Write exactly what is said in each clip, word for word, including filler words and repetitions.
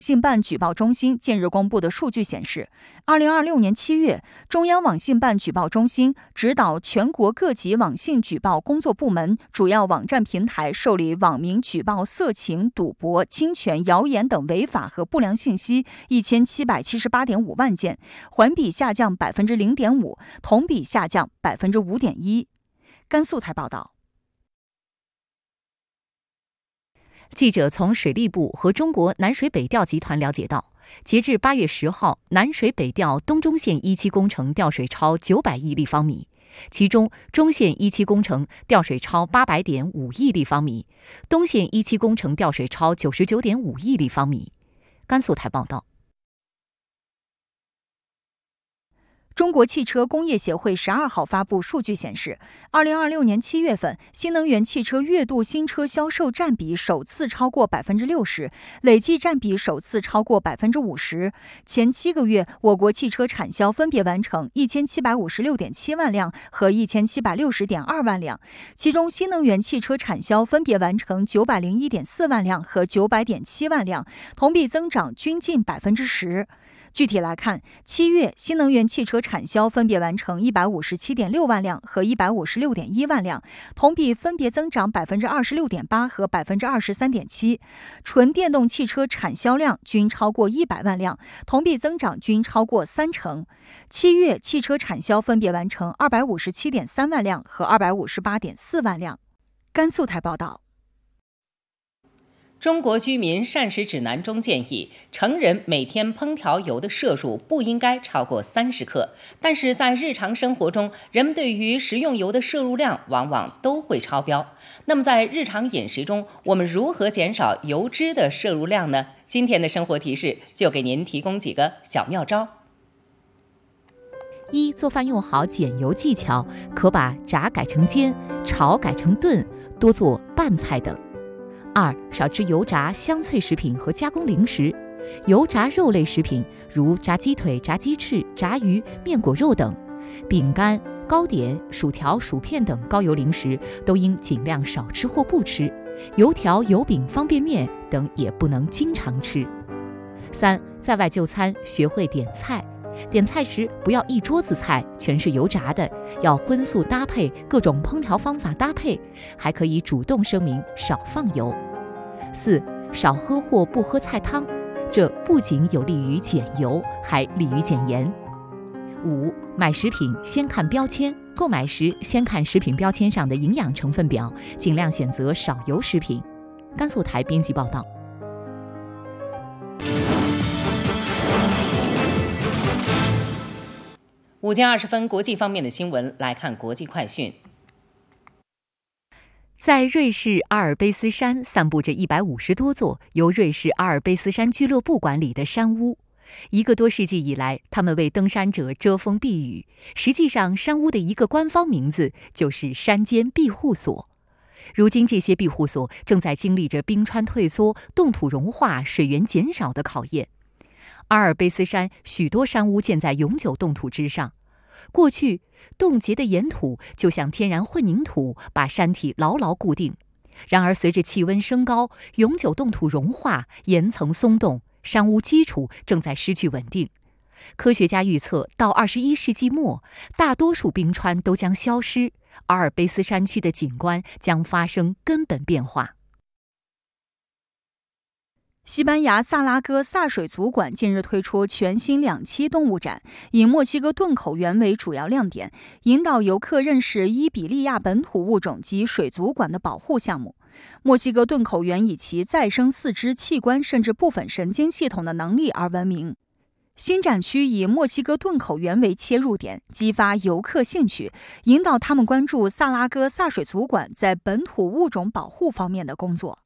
信办举报中心近日公布的数据显示，二零二六年七月，中央网信办举报中心指导全国各级网信举报工作部门主要网站平台受理网民举报色情、赌博、侵权、谣言等违法和不良信息一千七百七十八点五万件，环比下降百分之零点五，同比下降百分之五点一。甘肃台报道。 记者从水利部和中国南水北调集团了解到，截至八月十号，南水北调东中线一期工程调水超九百亿立方米，其中中线一期工程调水超八百点五亿立方米，东线一期工程调水超九十九点五亿立方米。甘肃台报道。 中国汽车工业协会十二号发布数据显示，二零二六年七月份，新能源汽车月度新车销售占比首次超过百分之六十，累计占比首次超过百分之五十。前七个月，我国汽车产销分别完成一千七百五十六点七万辆和一千七百六十点二万辆，其中新能源汽车产销分别完成九百零一点四万辆和九百点七万辆，同比增长均近百分之十。具体来看，七月新能源汽车产销分别完成一百五十七点六万辆和一百五十六点一万辆，同比分别增长百分之二十六点八和百分之二十三点七。纯电动汽车产销量均超过一百万辆，同比增长均超过三成。七月汽车产销分别完成二百五十七点三万辆和二百五十八点四万辆。甘肃台报道。 中国居民膳食指南中建议，成人每天烹调油的摄入不应该超过三十克，但是在日常生活中，人们对于食用油的摄入量往往都会超标。那么在日常饮食中，我们如何减少油脂的摄入量呢？今天的生活提示就给您提供几个小妙招。 一、做饭用好减油技巧，可把炸改成煎，炒改成炖，多做拌菜等。二、少吃油炸香脆食品和加工零食，油炸肉类食品如炸鸡腿、炸鸡翅、炸鱼、面果肉等，饼干、糕点、薯条、薯片等高油零食都应尽量少吃或不吃，油条、油饼、方便面等也不能经常吃。三、在外就餐学会点菜，点菜时不要一桌子菜全是油炸的，要荤素搭配，各种烹调方法搭配，还可以主动声明少放油。四、少喝或不喝菜汤，这不仅有利于减油，还利于减盐。五、买食品先看标签，购买时先看食品标签上的营养成分表，尽量选择少油食品。甘肃台编辑报道。 午间二十分，国际方面的新闻来看国际快讯。 在瑞士阿尔卑斯山散布着一百五十多座由瑞士阿尔卑斯山俱乐部管理的山屋。一个多世纪以来，他们为登山者遮风避雨。实际上，山屋的一个官方名字就是山间庇护所。如今，这些庇护所正在经历着冰川退缩、冻土融化、水源减少的考验。阿尔卑斯山许多山屋建在永久冻土之上，过去冻结的岩土就像天然混凝土，把山体牢牢固定。然而，随着气温升高，永久冻土融化，岩层松动，山屋基础正在失去稳定。科学家预测，到二十一世纪末，大多数冰川都将消失，阿尔卑斯山区的景观将发生根本变化。 西班牙萨拉戈萨水族馆近日推出全新两栖动物展，以墨西哥盾口螈为主要亮点，引导游客认识伊比利亚本土物种及水族馆的保护项目。墨西哥盾口螈以其再生四肢、器官甚至部分神经系统的能力而闻名。新展区以墨西哥盾口螈为切入点，激发游客兴趣，引导他们关注萨拉戈萨水族馆在本土物种保护方面的工作。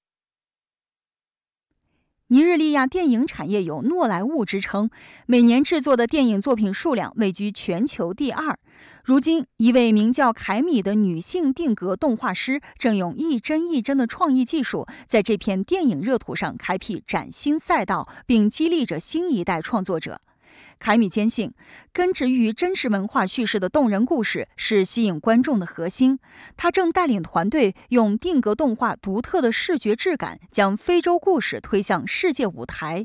尼日利亚电影产业有诺莱坞之称，每年制作的电影作品数量位居全球第二。如今，一位名叫凯米的女性定格动画师正用一帧一帧的创意技术，在这片电影热土上开辟崭新赛道，并激励着新一代创作者。凯米坚信，根植于真实文化叙事的动人故事是吸引观众的核心。他正带领团队用定格动画独特的视觉质感，将非洲故事推向世界舞台。